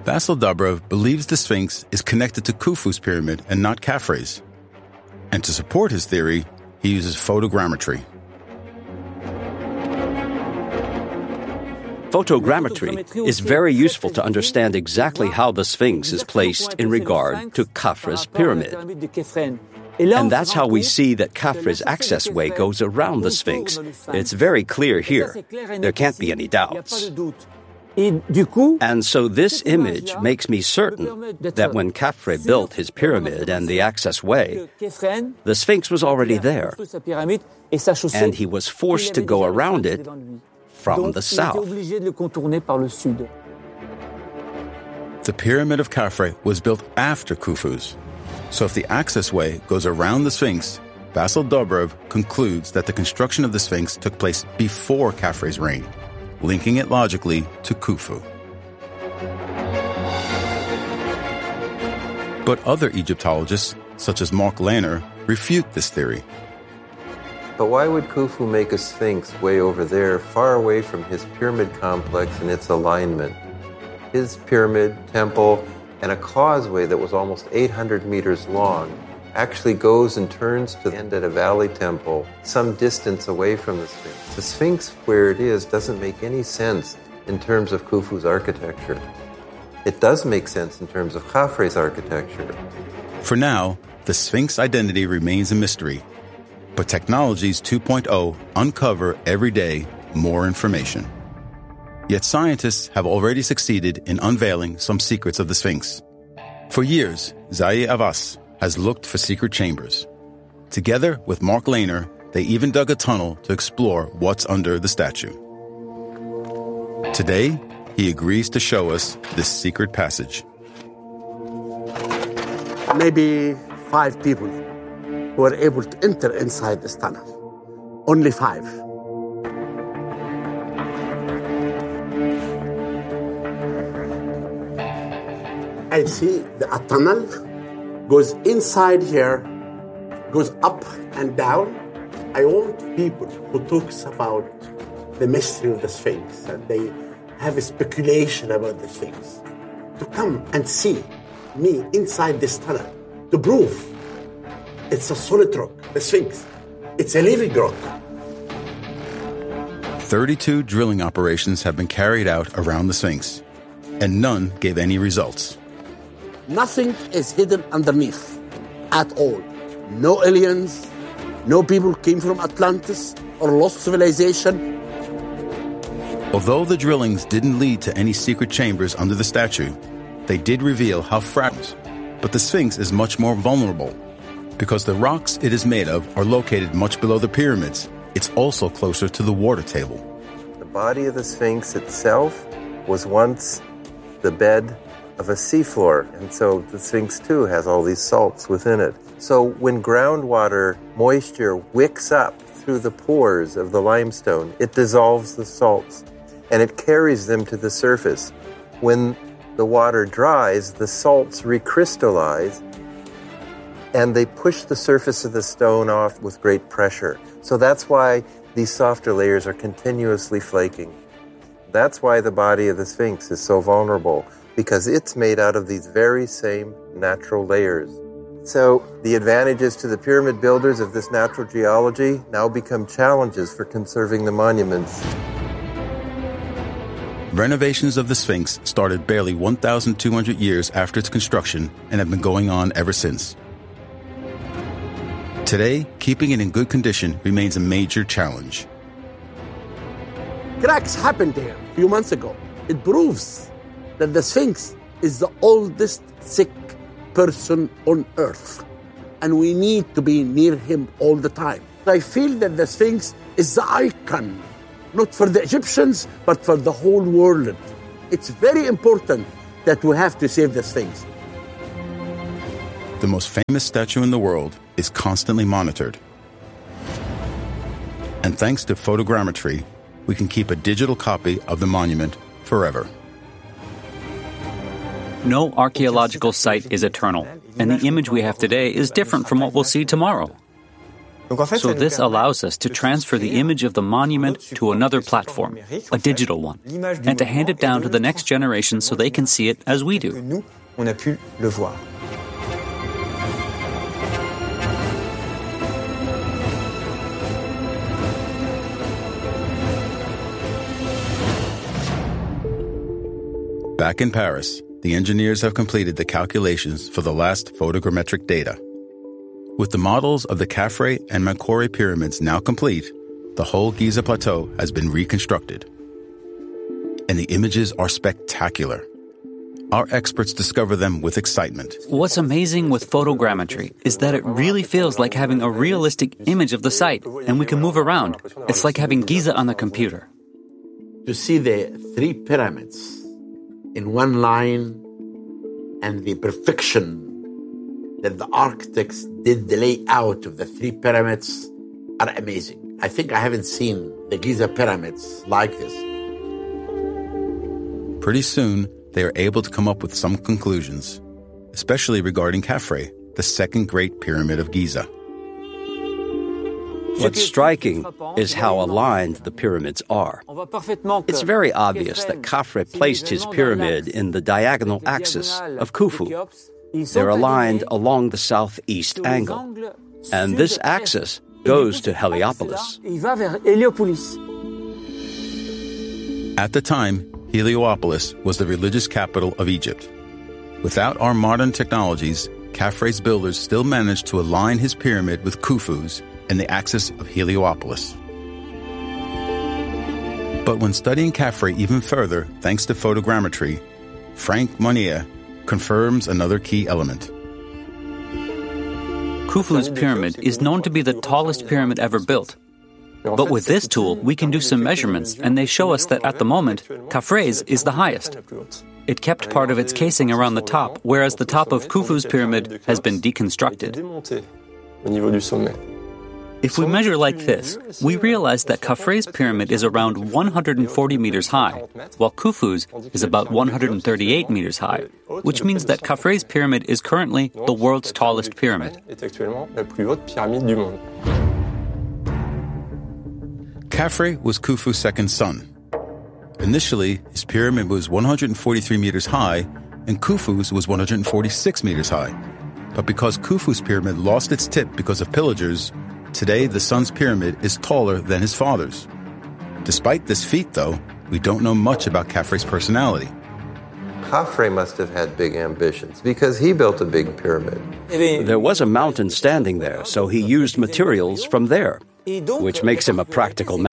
Basil Dobrov believes the Sphinx is connected to Khufu's pyramid and not Khafre's. And to support his theory, he uses photogrammetry. Photogrammetry is very useful to understand exactly how the Sphinx is placed in regard to Khafre's pyramid. And that's how we see that Khafre's access way goes around the Sphinx. It's very clear here. There can't be any doubts. And so this image makes me certain that when Khafre built his pyramid and the access way, the Sphinx was already there, and he was forced to go around it from the south. The Pyramid of Khafre was built after Khufu's. So if the access way goes around the Sphinx, Basil Dobrov concludes that the construction of the Sphinx took place before Khafre's reign, linking it logically to Khufu. But other Egyptologists, such as Mark Lehner, refute this theory. But why would Khufu make a Sphinx way over there, far away from his pyramid complex and its alignment? His pyramid, temple, and a causeway that was almost 800 meters long actually goes and turns to end at a valley temple some distance away from the Sphinx. The Sphinx, where it is, doesn't make any sense in terms of Khufu's architecture. It does make sense in terms of Khafre's architecture. For now, the Sphinx identity remains a mystery. But Technologies 2.0 uncover every day more information. Yet scientists have already succeeded in unveiling some secrets of the Sphinx. For years, Zahi Hawass has looked for secret chambers. Together with Mark Lehner, they even dug a tunnel to explore what's under the statue. Today, he agrees to show us this secret passage. Maybe 5 people who were able to enter inside this tunnel. Only 5. I see a tunnel goes inside here, goes up and down. I want people who talks about the mystery of the Sphinx and they have a speculation about the Sphinx to come and see me inside this tunnel to prove it's a solid rock, the Sphinx. It's a living rock. 32 drilling operations have been carried out around the Sphinx, and none gave any results. Nothing is hidden underneath at all. No aliens, no people came from Atlantis or lost civilization. Although the drillings didn't lead to any secret chambers under the statue, they did reveal how fragile. But the Sphinx is much more vulnerable. Because the rocks it is made of are located much below the pyramids, it's also closer to the water table. The body of the Sphinx itself was once the bed of a seafloor, and so the Sphinx too has all these salts within it. So when groundwater moisture wicks up through the pores of the limestone, it dissolves the salts and it carries them to the surface. When the water dries, the salts recrystallize and they push the surface of the stone off with great pressure. So that's why these softer layers are continuously flaking. That's why the body of the Sphinx is so vulnerable, because it's made out of these very same natural layers. So the advantages to the pyramid builders of this natural geology now become challenges for conserving the monuments. Renovations of the Sphinx started barely 1,200 years after its construction and have been going on ever since. Today, keeping it in good condition remains a major challenge. Cracks happened here a few months ago. It proves that the Sphinx is the oldest sick person on earth, and we need to be near him all the time. I feel that the Sphinx is the icon, not for the Egyptians, but for the whole world. It's very important that we have to save the Sphinx. The most famous statue in the world is constantly monitored. And thanks to photogrammetry, we can keep a digital copy of the monument forever. No archaeological site is eternal, and the image we have today is different from what we'll see tomorrow. So this allows us to transfer the image of the monument to another platform, a digital one, and to hand it down to the next generation so they can see it as we do. Back in Paris, the engineers have completed the calculations for the last photogrammetric data. With the models of the Khafre and Menkaure pyramids now complete, the whole Giza Plateau has been reconstructed. And the images are spectacular. Our experts discover them with excitement. What's amazing with photogrammetry is that it really feels like having a realistic image of the site, and we can move around. It's like having Giza on the computer. To see the three pyramids in one line and the perfection that the architects did the layout of the three pyramids are amazing. I think I haven't seen the Giza pyramids like this. Pretty soon, they are able to come up with some conclusions, especially regarding Khafre, the second great pyramid of Giza. What's striking is how aligned the pyramids are. It's very obvious that Khafre placed his pyramid in the diagonal axis of Khufu. They're aligned along the southeast angle, and this axis goes to Heliopolis. At the time, Heliopolis was the religious capital of Egypt. Without our modern technologies, Khafre's builders still managed to align his pyramid with Khufu's and the axis of Heliopolis. But when studying Khafre even further, thanks to photogrammetry, Frank Monnier confirms another key element. Khufu's pyramid is known to be the tallest pyramid ever built. But with this tool, we can do some measurements, and they show us that at the moment, Khafre's is the highest. It kept part of its casing around the top, whereas the top of Khufu's pyramid has been deconstructed. If we measure like this, we realize that Khafre's pyramid is around 140 meters high, while Khufu's is about 138 meters high, which means that Khafre's pyramid is currently the world's tallest pyramid. Khafre was Khufu's second son. Initially, his pyramid was 143 meters high, and Khufu's was 146 meters high. But because Khufu's pyramid lost its tip because of pillagers, today the son's pyramid is taller than his father's. Despite this feat, though, we don't know much about Khafre's personality. Khafre must have had big ambitions because he built a big pyramid. There was a mountain standing there, so he used materials from there, which makes him a practical